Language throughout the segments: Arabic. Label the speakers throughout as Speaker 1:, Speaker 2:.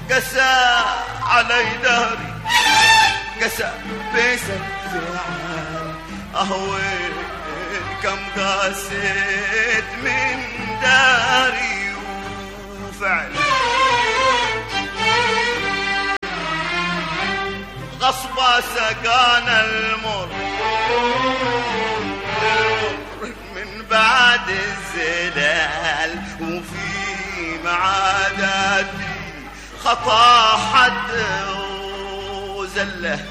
Speaker 1: قسى علي دهري قسى بيسك زعل أهوي كم قاسيت من داري وفعل غصبا سقانا المر من بعد الزلال وفي معاداتي خطا حد وزله.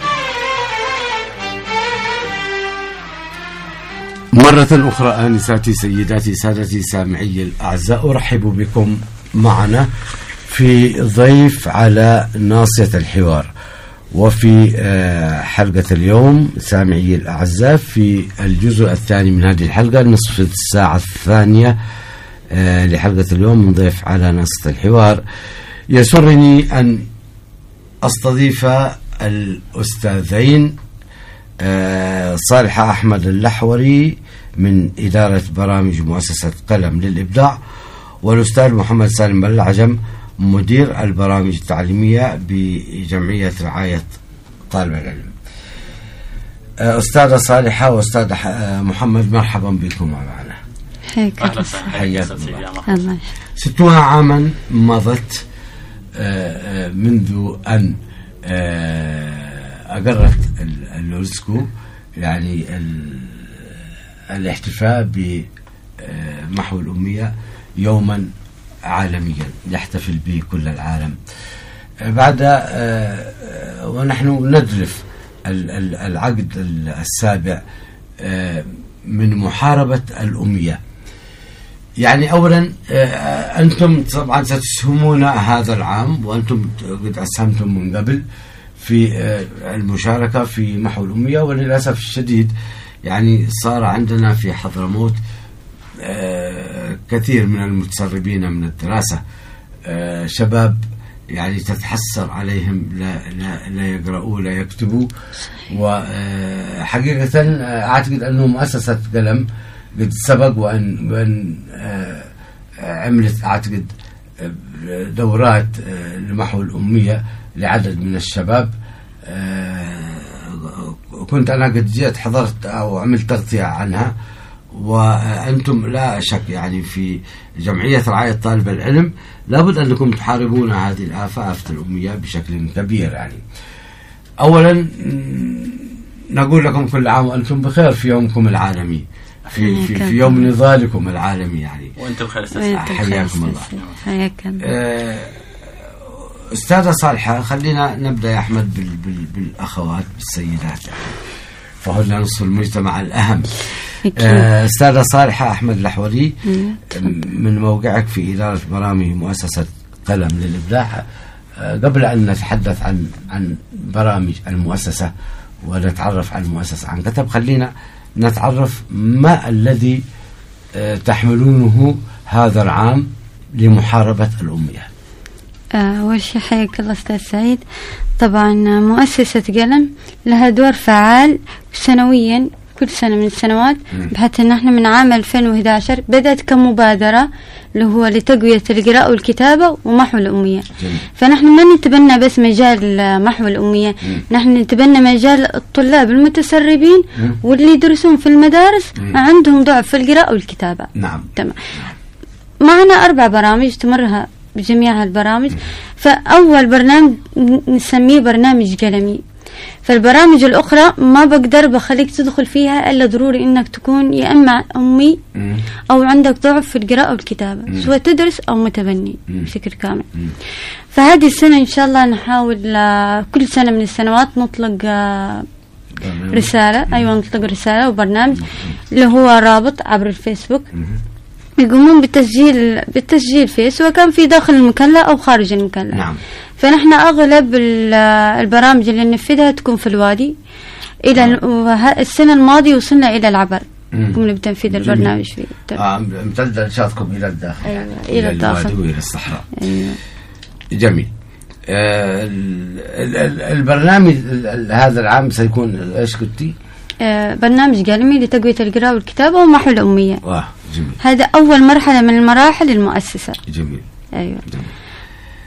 Speaker 2: مرة أخرى آنساتي سيداتي سادتي سامعي الأعزاء، أرحب بكم معنا في ضيف على ناصية الحوار. وفي حلقة اليوم سامعي الأعزاء في الجزء الثاني من هذه الحلقة، نصف الساعة الثانية لحلقة اليوم من ضيف على ناصية الحوار، يسرني أن أستضيف الأستاذين صالحة أحمد اللحوري من إدارة برامج مؤسسة قلم للإبداع، والأستاذ محمد سالم بلعجم مدير البرامج التعليمية بجمعية رعاية طالب العلم. أستاذة صالحة وأستاذ محمد، مرحبا بكم معنا. حياكم الله. 60 عاما مضت منذ أن أقرت اليونسكو يعني الاحتفاء بمحو الأمية يوما عالميا يحتفل به كل العالم، بعد ونحن ندرف العقد السابع من محاربة الأمية. يعني أولا أنتم طبعا ستسهمون هذا العام، وأنتم قد أسهمتم من قبل في المشاركة في محو الأمية، وللأسف الشديد يعني صار عندنا في حضرموت كثير من المتسربين من الدراسة، شباب يعني تتحسر عليهم لا يقرأوا لا يكتبوا. وحقيقة أعتقد أنه مؤسسة قلم قد سبق وأن عملت أعتقد دورات لمحو الأمية لعدد من الشباب. كنت أنا قد جيت حضرت أو عملت تغطية عنها، وأنتم لا شك يعني في جمعية رعاية طالب العلم لابد أنكم تحاربون هذه الآفة، آفة الأمية بشكل كبير. يعني أولا نقول لكم كل عام وأنتم بخير في يومكم العالمي، في يوم نضالكم العالمي يعني،
Speaker 3: وأنتم بخير.
Speaker 2: حياكم الله. أستاذة صالحة، خلينا نبدأ يا أحمد بالأخوات بالسيدات، يعني فهن نصف المجتمع الأهم. أستاذة صالحة أحمد اللحوري، من موقعك في إدارة برامج مؤسسة قلم للإبداع، قبل أن نتحدث عن برامج المؤسسة ونتعرف عن المؤسسة عن كتب، خلينا نتعرف ما الذي تحملونه هذا العام لمحاربة الأمية.
Speaker 4: أول شيء حياك الله أستاذ سعيد. طبعا مؤسسة قلم لها دور فعال سنويا كل سنة من السنوات، بحيث أن احنا من عام 2011 بدأت كمبادرة اللي هو لتقوية القراءة والكتابة ومحو الأمية. فنحن ما نتبنى بس مجال محو الأمية، نحن نتبنى مجال الطلاب المتسربين واللي يدرسون في المدارس عندهم ضعف في القراءة والكتابة.
Speaker 2: نعم.
Speaker 4: تمام. معنا 4 برامج تمرها بجميع البرامج. فأول برنامج نسميه برنامج قلمي. فالبرامج الأخرى ما بقدر بخليك تدخل فيها إلا ضروري إنك تكون يا إما أمي أو عندك ضعف في القراءة والكتابة، سواء تدرس أو متبني بشكل كامل. فهذه السنة إن شاء الله نحاول كل سنة من السنوات نطلق رسالة، أيوة نطلق رسالة وبرنامج اللي هو رابط عبر الفيسبوك، يقومون بالتسجيل فيه، سواء كان في داخل المكلا أو خارج المكلا.
Speaker 2: نعم.
Speaker 4: فنحن أغلب البرامج اللي ننفذها تكون في الوادي. إلى السنة الماضية وصلنا إلى العبر، قمنا بتنفيذ البرنامج فيه.
Speaker 2: امتد إنشاءكم إلى الداخل.
Speaker 4: أيوة. إلى الداخل
Speaker 2: وإلى الصحراء.
Speaker 4: أيوة.
Speaker 2: جميل. البرنامج هذا العام سيكون إيش قلتي؟
Speaker 4: برنامج قلمي لتقوية القراءة والكتابة ومحو الأمية.
Speaker 2: جميل.
Speaker 4: هذا أول مرحلة من المراحل المؤسسة.
Speaker 2: جميل.
Speaker 4: أيوة.
Speaker 2: جميل.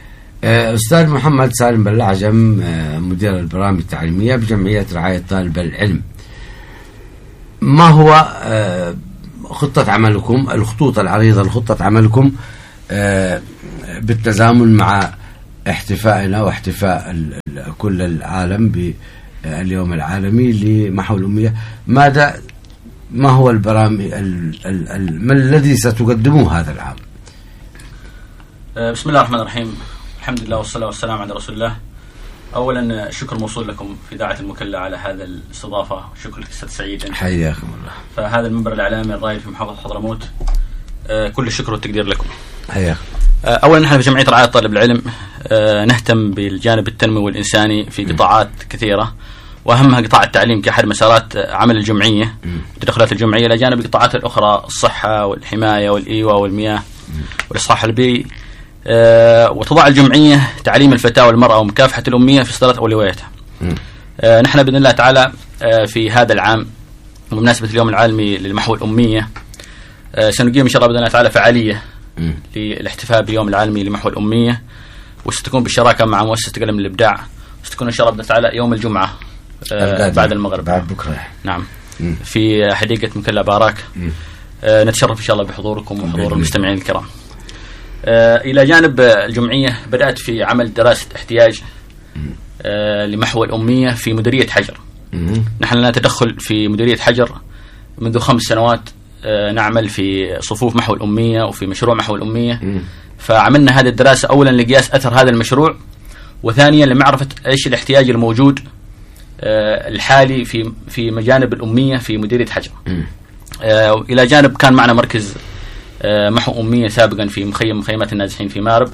Speaker 2: أستاذ محمد سالم بلعجم، مدير البرامج التعليمية بجمعية رعاية طالب العلم، ما هو خطة عملكم، الخطوط العريضة لخطة عملكم بالتزامن مع احتفائنا واحتفاء كل العالم باليوم العالمي لمحو الأمية؟ ما هو البرامج ما الذي ستقدموه هذا العام؟
Speaker 3: بسم الله الرحمن الرحيم، الحمد لله والصلاة والسلام على رسول الله. أولا شكر موصول لكم في إذاعة المكلا على هذا الاستضافة، شكر لك أستاذ سعيد،
Speaker 2: حياكم الله.
Speaker 3: فهذا المنبر الإعلامي الرائد في محافظة حضرموت، كل الشكر والتقدير لكم.
Speaker 2: حياكم.
Speaker 3: أولا نحن في جمعية رعاية طالب العلم نهتم بالجانب التنموي والإنساني في قطاعات كثيرة، وأهمها قطاع التعليم كأحد مسارات عمل الجمعية وتدخلات الجمعية، إلى جانب القطاعات الأخرى الصحة والحماية والإيواء والمياه والإصلاح البيئي. وتضع الجمعية تعليم الفتاة والمرأة ومكافحة الأمية في صدارة أولوياتها. نحن بإذن الله تعالى في هذا العام وبمناسبة اليوم العالمي للمحو الأمية سنقيم إن شاء الله بإذن الله تعالى فعالية للاحتفاء باليوم العالمي لمحو الأمية، وستكون بالشراكة مع مؤسسة قلم الإبداع، وستكون إن شاء الله بإذن الله تعالى يوم الجمعة بعد المغرب،
Speaker 2: بعد بكرة.
Speaker 3: نعم، في حديقة مكلا باراك. نتشرف إن شاء الله بحضوركم وحضور المستمعين الكرام. إلى جانب الجمعية بدأت في عمل دراسة احتياج لمحو الأمية في مديرية حجر. نحن لنا تدخل في مديرية حجر منذ 5 سنوات، نعمل في صفوف محو الأمية وفي مشروع محو الأمية. فعملنا هذه الدراسة أولا لقياس أثر هذا المشروع، وثانيا لمعرفة إيش الاحتياج الموجود الحالي في مجانب الأمية في مديرية حجر. إلى جانب كان معنا مركز محو أمية سابقا في مخيمات النازحين في مارب،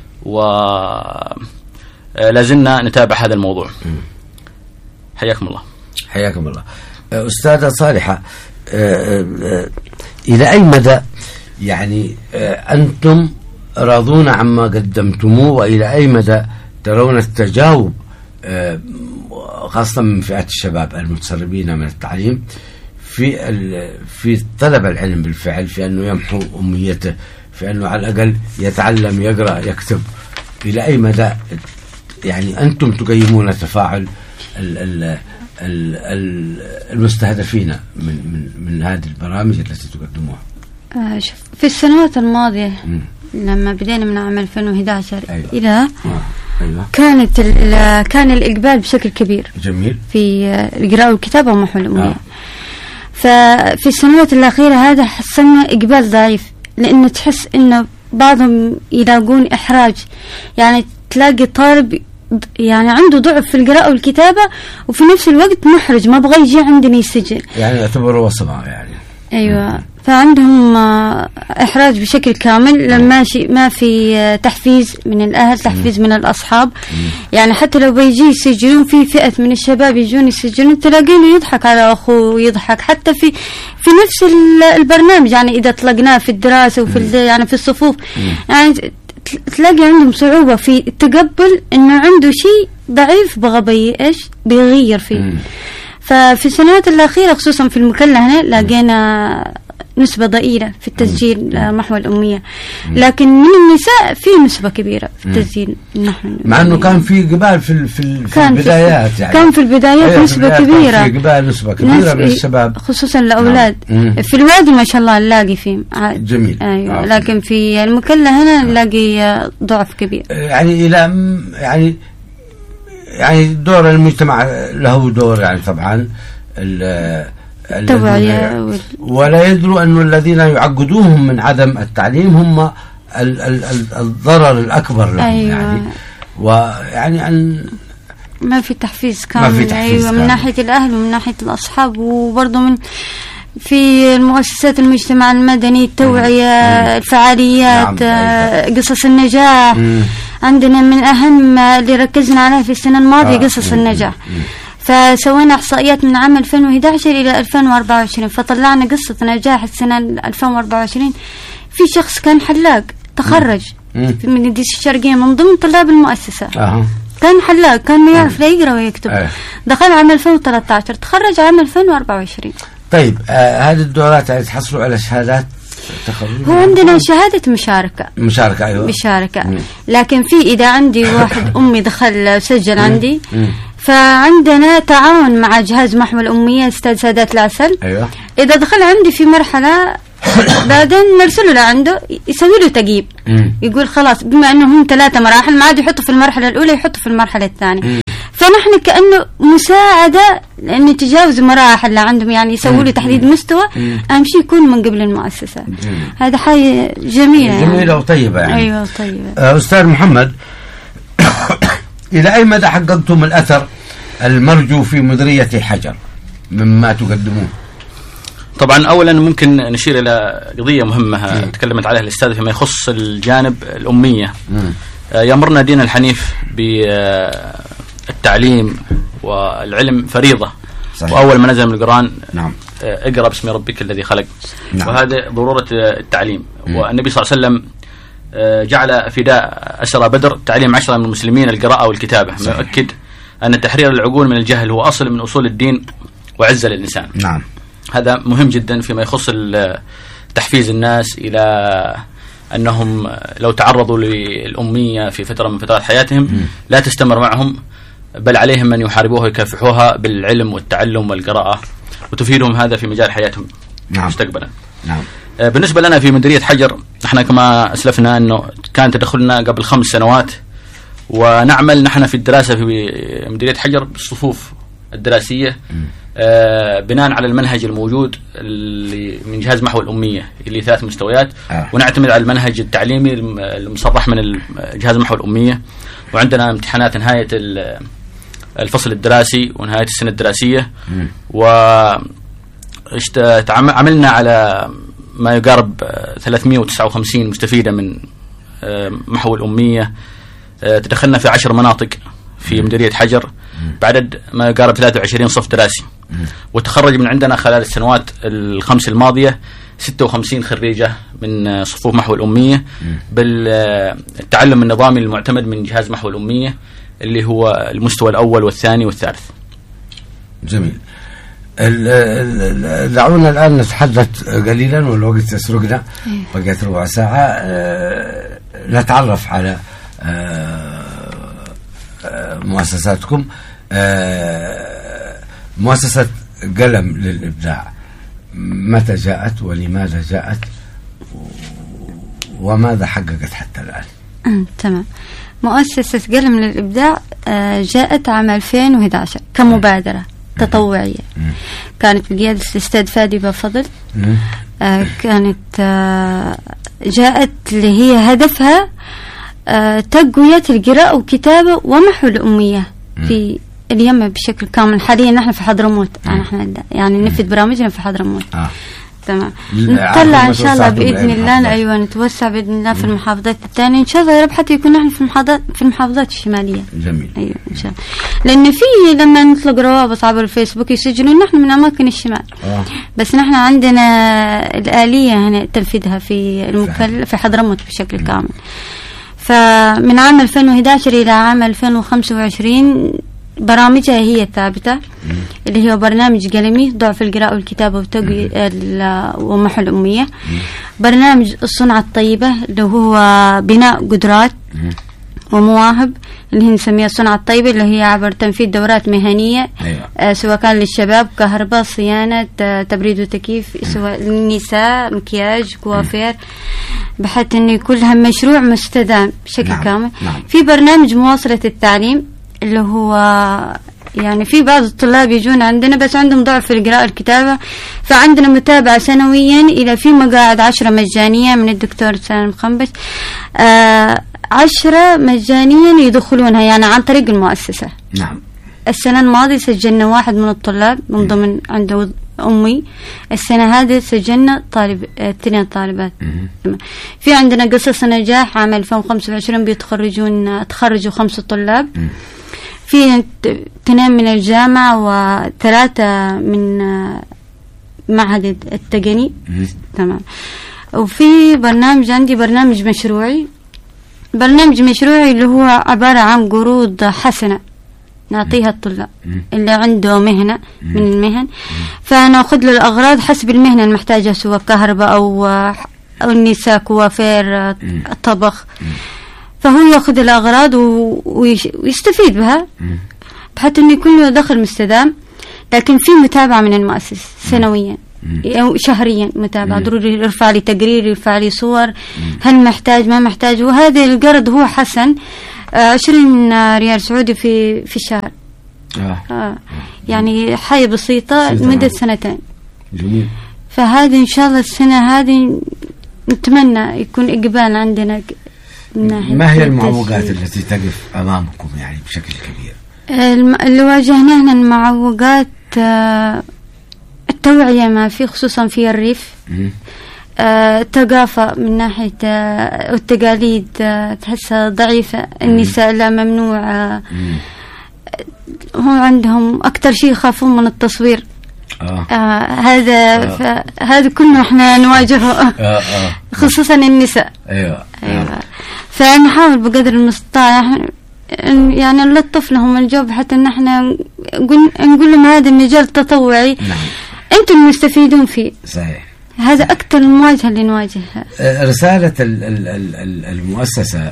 Speaker 3: ولازلنا نتابع هذا الموضوع. حياكم الله.
Speaker 2: حياكم الله. أستاذة صالحة، إلى أي مدى يعني أنتم راضون عما قدمتموه، وإلى أي مدى ترون التجاوب خاصة من فئات الشباب المتسربين من التعليم في طلب العلم بالفعل، في أنه يمحو أميته، في أنه على الأقل يتعلم يقرأ يكتب؟ إلى أي مدى يعني أنتم تقيمون تفاعل المستهدفين من هذه البرامج التي تقدموها؟
Speaker 4: في السنوات الماضية لما بدينا من عام 2011 إلى كان الإقبال بشكل كبير.
Speaker 2: جميل. في
Speaker 4: القراءة والكتابة ومحو الأمية. ففي السنوات الأخيرة هذا حصلنا إقبال ضعيف، لأنه تحس إنه بعضهم يلاقون إحراج، يعني تلاقي طالب يعني عنده ضعف في القراءة والكتابة وفي نفس الوقت محرج، ما بغى يجي عندنا يسجل،
Speaker 2: يعني يعتبروا وصمة يعني.
Speaker 4: أيوة، فعندهم إحراج بشكل كامل. لما ما في تحفيز من الأهل، تحفيز من الأصحاب. يعني حتى لو بيجي يسجلون، في فئة من الشباب يجون يسجلون تلاقينه يضحك على أخوه، يضحك حتى في نفس البرنامج. يعني إذا طلقناه في الدراسة وفي يعني في الصفوف، يعني تلاقي عندهم صعوبة في التقبل إنه عنده شيء ضعيف بغى بيغير فيه. ففي السنوات الأخيرة خصوصا في المكلا هنا لقينا نسبة ضئيلة في التسجيل محو الأمية، لكن من النساء في نسبة كبيرة في التسجيل محو الأمية،
Speaker 2: مع أنه كان في قبال في البدايات. يعني
Speaker 4: كان في البدايات نسبة كبيرة،
Speaker 2: في قبال نسبة كبيرة من الشباب خصوصا
Speaker 4: الأولاد. في الوادي ما شاء الله نلاقي فيه
Speaker 2: جميل.
Speaker 4: أيوة. لكن في المكلا هنا نلاقي ضعف كبير.
Speaker 2: يعني إلى يعني دور المجتمع له دور، يعني طبعا ولا يدروا أن الذين يعقدوهم من عدم التعليم هم الضرر الأكبر لهم. أيوة. يعني ويعني أن
Speaker 4: ما في تحفيز كامل. أيوة، من ناحية الأهل ومن ناحية الأصحاب، وبرضه من في المؤسسات المجتمع المدني، التوعية، الفعاليات. نعم. قصص النجاح عندنا من أهم اللي ركزنا عليه في السنة الماضية قصص النجاح. فسوينا إحصائيات من عام 2011 إلى 2024، فطلعنا قصة نجاح السنة 2024 في شخص كان حلاق تخرج من الديس الشرقية من ضمن طلاب المؤسسة. كان حلاق، كان ما يعرف لا يقرأ ويكتب. دخل عام 2013، تخرج عام 2024.
Speaker 2: طيب، هذه الدورات يعني تحصلوا على شهادات التخرج؟
Speaker 4: هو عندنا شهادة مشاركة
Speaker 2: أيوة.
Speaker 4: مشاركة. لكن في إذا عندي واحد أمي دخل سجل عندي، فعندنا تعاون مع جهاز محو الأمية أستاذ سادات العسل.
Speaker 2: أيوة.
Speaker 4: إذا دخل عندي في مرحلة بعدين نرسله لعنده يسوي له تقييم، يقول خلاص بما أنه هم 3 مراحل ما عاد يحطوا في المرحلة الأولى، يحطوا في المرحلة الثانية. فنحن كأنه مساعدة لأن يتجاوزوا مراحل اللي عندهم، يعني يسووا له تحديد مستوى. أهم شيء يكون من قبل المؤسسة. هذا حاجة جميلة
Speaker 2: جميلة وطيبة يعني.
Speaker 4: أيوة طيبة.
Speaker 2: أستاذ محمد، إلى أي مدى حققتم الأثر المرجو في مديرية حجر مما تقدمون؟
Speaker 3: طبعا أولا ممكن نشير إلى قضية مهمة تكلمت عليها الأستاذ فيما يخص الجانب الأمية. يأمرنا دين الحنيف بالتعليم والعلم فريضة. صحيح. وأول ما نزل من القرآن
Speaker 2: نعم
Speaker 3: اقرأ باسم ربك الذي خلق.
Speaker 2: نعم.
Speaker 3: وهذا ضرورة التعليم. والنبي صلى الله عليه وسلم جعل فداء أسرى بدر تعليم 10 من المسلمين القراءة والكتابة. ما يؤكد أن تحرير العقول من الجهل هو أصل من أصول الدين وعزة للإنسان.
Speaker 2: نعم.
Speaker 3: هذا مهم جدا فيما يخص تحفيز الناس إلى أنهم لو تعرضوا للأمية في فترة من فترات حياتهم لا تستمر معهم، بل عليهم أن يحاربوها ويكافحوها بالعلم والتعلم والقراءة، وتفيدهم هذا في مجال حياتهم. نعم. مستقبلا.
Speaker 2: نعم.
Speaker 3: بالنسبة لنا في مديرية حجر، نحن كما أسلفنا أنه كان تدخلنا قبل 5 سنوات، ونعمل نحن في الدراسة في مديرية حجر بالصفوف الدراسية بناء على المنهج الموجود اللي من جهاز محو الأمية اللي 3 مستويات. ونعتمد على المنهج التعليمي المصرح من جهاز محو الأمية. وعندنا امتحانات نهاية الفصل الدراسي ونهاية السنة الدراسية. وعملنا على ما يقارب 359 مستفيدة من محو الأمية. تدخلنا في 10 مناطق في مديرية حجر بعدد ما يقارب 23 صف دراسي. وتخرج من عندنا خلال السنوات ال5 الماضية 56 خريجة من صفوف محو الأمية بالتعلم النظامي المعتمد من جهاز محو الأمية اللي هو المستوى الأول والثاني والثالث.
Speaker 2: جميل. دعونا الآن نتحدث قليلا والوقت يسرقنا، بقيت ربع ساعة. نتعرف على مؤسساتكم. مؤسسة قلم للإبداع متى جاءت ولماذا جاءت وماذا حققت حتى الآن؟
Speaker 4: تمام. مؤسسة قلم للإبداع جاءت عام 2011 كمبادرة تطوعية. كانت بقيادة الأستاذ فادي بفضل. كانت جاءت اللي هي هدفها تقوية القراءة والكتابة ومحو الأمية في اليمن بشكل كامل. حاليا نحن في حضرموت، يعني نفذ برامجنا في حضرموت. تمام. نطلع إن شاء الله بإذن الله. أيوة نتوسع بإذن الله في المحافظات الثانية إن شاء الله. يربح حتى يكون نحن في المحافظات الشمالية.
Speaker 2: جميل.
Speaker 4: أيوة إن شاء الله. لأن في لما نطلق روابط عبر الفيسبوك يسجلون نحن من أماكن الشمال. بس نحن عندنا الآلية هنا تنفيذها في حضرموت بشكل كامل. فمن عام 2011 إلى عام 2025 برامجها هي ثابتة، اللي هو برنامج قلمي ضعف القراءة والكتابة وتقوية ومحو الأمية. برنامج الصنعة الطيبة اللي هو بناء قدرات ومواهب اللي هي نسميها الصنعة الطيبة، اللي هي عبر تنفيذ دورات مهنية. سواء كان للشباب كهرباء، صيانة، تبريد وتكييف، سواء للنساء مكياج، كوافير، بحيث أن يكون لها مشروع مستدام بشكل كامل. في برنامج مواصلة التعليم اللي هو يعني في بعض الطلاب يجون عندنا بس عندهم ضعف في القراءة الكتابة، فعندنا متابعة سنويا إلى في مقاعد 10 مجانية من الدكتور سالم خنبش. 10 مجانيا يدخلونها يعني عن طريق المؤسسة.
Speaker 2: نعم.
Speaker 4: السنة الماضية سجلنا 1 من الطلاب من ضمن عنده أمي. السنة هذه سجلنا 2 طالبات. في عندنا قصص نجاح عام 2025 تخرجوا 5 طلاب. في 2 من الجامعة و3 من معهد التقني. تمام. وفي عندي برنامج مشروعي اللي هو عبارة عن قروض حسنة نعطيها الطلاب اللي عنده مهنة من المهن، فنأخذ له الأغراض حسب المهنة المحتاجة سواء كهرباء أو أو النساء كوافير طبخ، فهو يأخذ الأغراض ويستفيد بها بحيث أنه يكون له دخل مستدام. لكن في متابعة من المؤسس سنويا أو شهريا، متابعة ضروري يرفع لي تقرير، يرفع لي صور، هل محتاج ما محتاج. وهذا القرض هو حسن 20 ريال سعودي في الشهر. يعني حاجة بسيطة لمدة 2 سنين.
Speaker 2: جميل.
Speaker 4: فهذه إن شاء الله السنة هذه نتمنى يكون إقبال عندنا.
Speaker 2: ما هي المعوقات التي تقف أمامكم يعني بشكل كبير؟
Speaker 4: اللي واجهنا هنا المعوقات التوعية ما في، خصوصا في الريف. الثقافة من ناحية التقاليد تحسها ضعيفة. النساء لا ممنوع، هم عندهم أكتر شيء يخافون من التصوير. هذا كله احنا نواجهه. خصوصا النساء.
Speaker 2: ايوه.
Speaker 4: فنحاول بقدر المستطاع يعني نلطف لهم الجو حتى ان احنا نقول لهم هذا المجال تطوعي.
Speaker 2: نعم.
Speaker 4: انتم المستفيدون فيه.
Speaker 2: صحيح.
Speaker 4: هذا اكثر المواجهه اللي نواجهها.
Speaker 2: رساله المؤسسه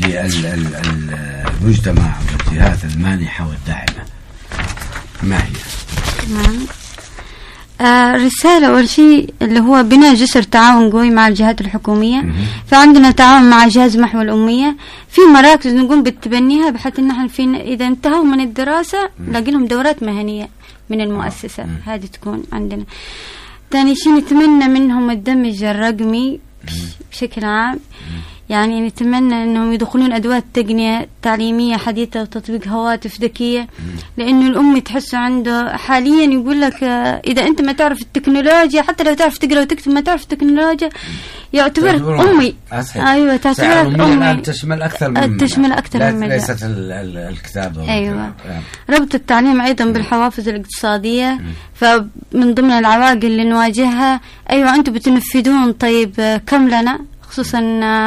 Speaker 2: للمجتمع والجهات المانحه والداعمه ما هي؟
Speaker 4: نعم. رسالة أول شيء اللي هو بناء جسر تعاون قوي مع الجهات الحكومية. فعندنا تعاون مع جهاز محو الأمية، في مراكز نقوم بالتبنيها بحيث إن احنا إذا انتهوا من الدراسة نلاقي لهم دورات مهنية من المؤسسة. هذه تكون عندنا. ثاني شيء نتمنى منهم الدمج الرقمي بشكل عام، يعني نتمنى أنهم يدخلون أدوات تقنية تعليمية حديثة وتطبيق هواتف ذكية، لأنه الأم تحس عنده حاليا يقول لك إذا أنت ما تعرف التكنولوجيا، حتى لو تعرف تقرأ وتكتب ما تعرف التكنولوجيا يعتبر أمي. أيوة تعتبر أمي.
Speaker 2: تشمل أكثر من مجال. ليست الكتابة.
Speaker 4: أيوة. ربط التعليم أيضا بالحوافز الاقتصادية. فمن ضمن العوائق اللي نواجهها، أيوة أنتم بتنفذون، طيب كم لنا؟ خصوصا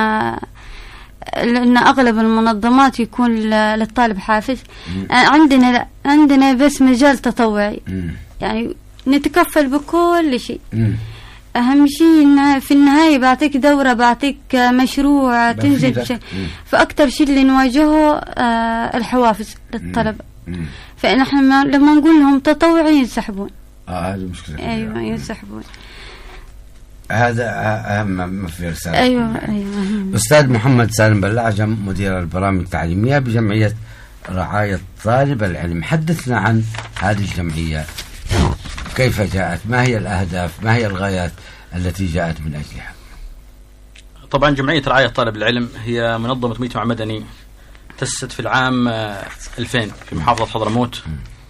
Speaker 4: لأن أغلب المنظمات يكون للطالب حافز. عندنا بس مجال تطوعي، يعني نتكفل بكل شيء. أهم شيء إن في النهاية بعطيك دورة، بعطيك مشروع تنزل. فأكتر شيء اللي نواجهه الحوافز للطلبة. فإحنا لما نقول لهم تطوعي ينسحبون.
Speaker 2: هذه مشكلة.
Speaker 4: أيوة ينسحبون.
Speaker 2: هذا أهم ما في رسالة.
Speaker 4: أيوة.
Speaker 2: أستاذ محمد سالم بلعجم، مدير البرامج التعليمية بجمعية رعاية طالب العلم، حدثنا عن هذه الجمعية، كيف جاءت، ما هي الأهداف، ما هي الغايات التي جاءت من أجلها؟
Speaker 3: طبعا جمعية رعاية طالب العلم هي منظمة مجتمع مدني تأسست في العام 2000 في محافظة حضرموت.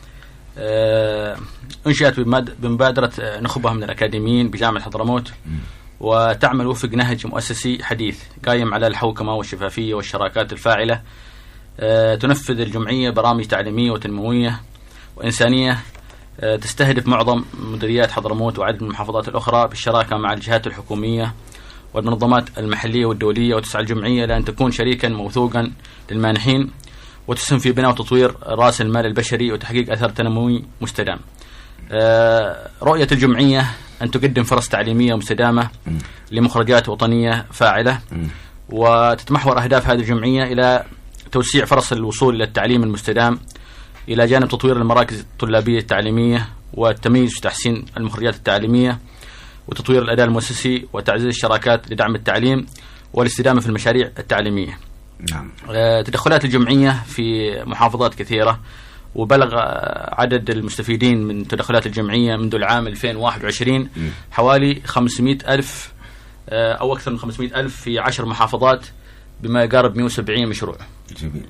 Speaker 3: أنشئت بمبادرة نخبة من الأكاديميين بجامعة حضرموت، وتعمل وفق نهج مؤسسي حديث قائم على الحوكمة والشفافية والشراكات الفاعلة. تنفذ الجمعية برامج تعليمية وتنموية وإنسانية تستهدف معظم مديريات حضرموت وعدد من المحافظات الأخرى بالشراكة مع الجهات الحكومية والمنظمات المحلية والدولية. وتسعى الجمعية لأن تكون شريكا موثوقا للمانحين، وتسهم في بناء وتطوير رأس المال البشري وتحقيق أثر تنموي مستدام. رؤية الجمعية أن تقدم فرص تعليمية مستدامة لمخرجات وطنية فاعلة، وتتمحور أهداف هذه الجمعية إلى توسيع فرص الوصول للتعليم المستدام، إلى جانب تطوير المراكز الطلابية التعليمية والتمييز وتحسين المخرجات التعليمية وتطوير الأداء المؤسسي وتعزيز الشراكات لدعم التعليم والاستدامة في المشاريع التعليمية.
Speaker 2: نعم.
Speaker 3: تدخلات الجمعية في محافظات كثيرة، وبلغ عدد المستفيدين من تدخلات الجمعية منذ العام 2021 حوالي 500,000 أو أكثر من 500,000 في 10 محافظات بما يقارب 170 مشروع.
Speaker 2: جميل.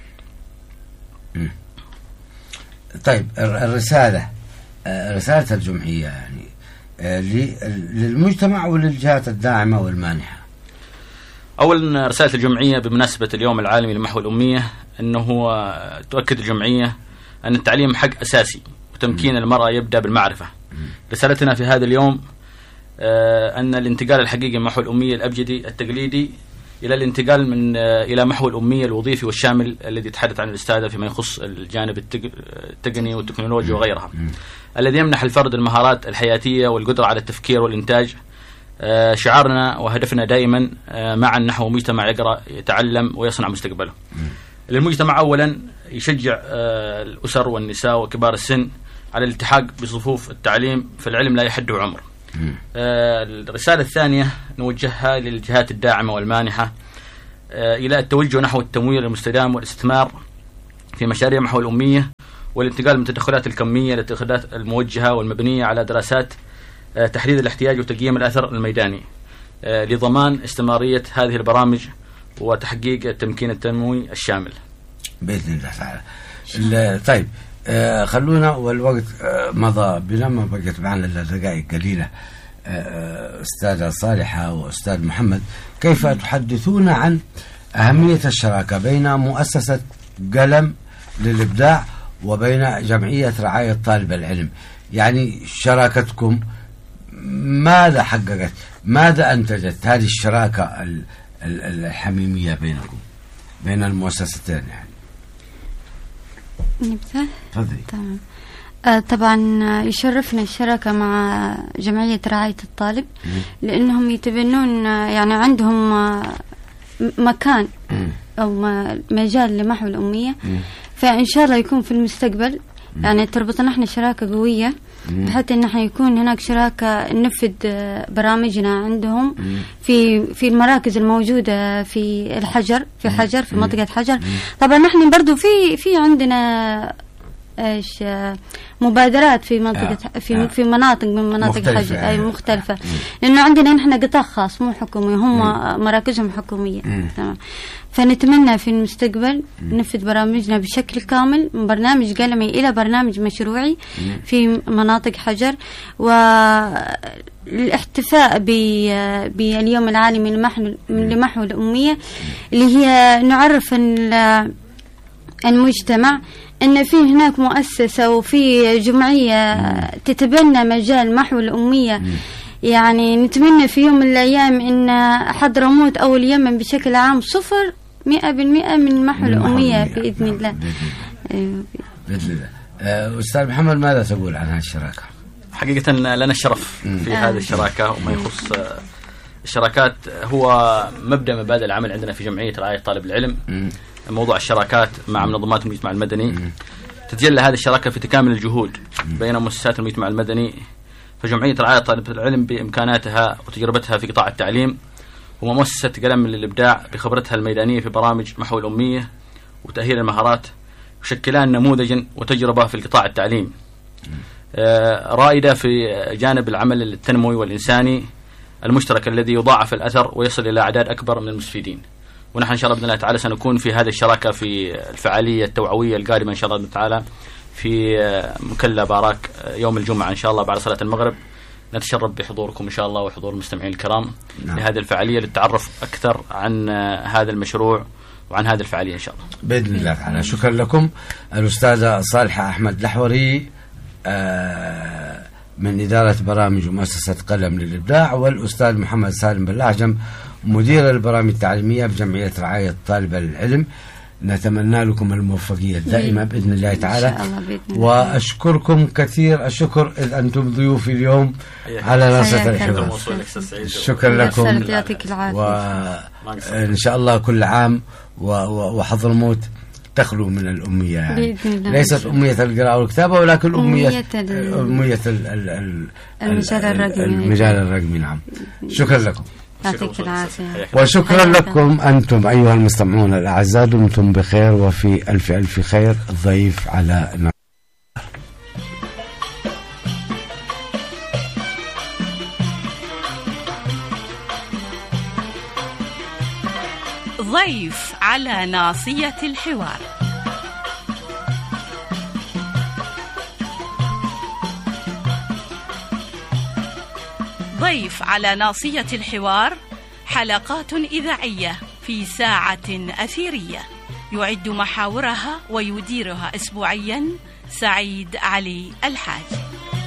Speaker 2: طيب رسالة الجمعية يعني للمجتمع وللجهات الداعمة والمانحة.
Speaker 3: أولا رسالة الجمعية بمناسبة اليوم العالمي لمحو الأمية أنه تؤكد الجمعية أن التعليم حق أساسي وتمكين المرأة يبدأ بالمعرفة. رسالتنا في هذا اليوم أن الانتقال الحقيقي من محو الأمية الأبجدي التقليدي إلى الانتقال إلى محو الأمية الوظيفي والشامل الذي تحدث عن الأستاذة فيما يخص الجانب التقني والتكنولوجيا وغيرها، الذي يمنح الفرد المهارات الحياتية والقدرة على التفكير والإنتاج شعارنا وهدفنا دائما معا نحو مجتمع يقرأ يتعلم ويصنع مستقبله. للمجتمع أولا يشجع الأسر والنساء وكبار السن على الالتحاق بصفوف التعليم، فالعلم لا يحد عمر. الرسالة الثانية نوجهها للجهات الداعمة والمانحة إلى التوجه نحو التمويل المستدام والاستثمار في مشاريع محو الأمية، والانتقال من التدخلات الكمية للتدخلات الموجهة والمبنية على دراسات تحديد الاحتياج وتقييم الأثر الميداني لضمان استمرارية هذه البرامج وتحقيق التمكين التنموي الشامل
Speaker 2: بإذن الله تعالى. طيب خلونا، والوقت مضى بنا، ما بقت معنا إلا دقائق قليلة. أستاذة صالحة وأستاذ محمد، كيف تحدثون عن أهمية الشراكة بين مؤسسة قلم للإبداع وبين جمعية رعاية طالب العلم؟ يعني شراكتكم ماذا حققت، ماذا أنتجت هذه الشراكة الحميمية بينكم بين المؤسستين؟ يعني
Speaker 4: نبدأ.
Speaker 2: تفضلي.
Speaker 4: تمام. طبعا يشرفنا الشراكة مع جمعية رعاية الطالب، لأنهم يتبنون يعني عندهم مكان أو مجال لمحو الأمية، فإن شاء الله يكون في المستقبل يعني تربطنا احنا شراكة قوية، بحيث ان احنا يكون هناك شراكة ننفذ برامجنا عندهم في المراكز الموجودة في الحجر، في منطقة حجر. طبعا نحن برضو في عندنا ايش مبادرات في منطقة في مناطق من مناطق حجر اي مختلفة، لانه عندنا نحن قطاع خاص مو حكومي، هم مراكزهم حكومية. تمام. فنتمنى في المستقبل ننفذ برامجنا بشكل كامل من برنامج قلمي إلى برنامج مشروعي في مناطق حجر. والاحتفاء باليوم العالمي لمحو الأمية، اللي هي نعرف المجتمع أن في هناك مؤسسة وفي جمعية تتبنى مجال محو الأمية. يعني نتمنى في يوم من الأيام أن حضرموت أو اليمن بشكل عام 100% من محو الأمية بإذن الله.
Speaker 2: بإذن الله. أستاذ محمد، ماذا تقول عن هذه الشراكة؟
Speaker 3: حقيقة لنا الشرف في هذه الشراكة، وما يخص الشراكات هو مبدأ مبادئ العمل عندنا في جمعية رعاية طالب العلم. موضوع الشراكات مع منظمات المجتمع المدني تتجلى هذه الشراكة في تكامل الجهود بين مؤسسات المجتمع المدني. فجمعية رعاية طالب العلم بإمكاناتها وتجربتها في قطاع التعليم، ومؤسسة قلم للإبداع بخبرتها الميدانية في برامج محو الأمية وتأهيل المهارات، يشكلان نموذجا وتجربة في القطاع التعليم رائدة في جانب العمل التنموي والإنساني المشترك الذي يضاعف الأثر ويصل إلى أعداد أكبر من المستفيدين. ونحن إن شاء الله بإذن الله تعالى سنكون في هذه الشراكة في الفعالية التوعوية القادمة إن شاء الله تعالى في مكلا باراك يوم الجمعة إن شاء الله بعد صلاة المغرب. نتشرف بحضوركم إن شاء الله وحضور المستمعين الكرام لهذه الفعالية للتعرف أكثر عن هذا المشروع وعن هذه الفعالية إن شاء الله
Speaker 2: بإذن الله تعالى. شكرا لكم. الأستاذة صالحة أحمد لحوري من إدارة برامج ومؤسسة قلم للإبداع، والأستاذ محمد سالم بالأعجم مدير البرامج التعليمية بجمعية رعاية طالب العلم. نتمنى لكم الموفقية الدائمة بإذن الله تعالى، وأشكركم كثير الشكر إذ أنتم ضيوفي اليوم على ناصية الحوار. شكرا لكم، وإن شاء الله كل عام وحضرموت تخلو من الأمية، يعني ليست أمية القراءة والكتابة ولكن أمية المجال الرقمي. نعم. شكرا لكم.
Speaker 4: يعطيك العافية.
Speaker 2: وشكرا لكم أنتم أيها المستمعون الأعزاء، دمتم بخير وفي ألف ألف خير. الضيف على
Speaker 5: ضيف على ناصية الحوار. ضيف على ناصية الحوار، حلقات إذاعية في ساعة أثيرية يعد محاورها ويديرها أسبوعيا سعيد علي الحاج.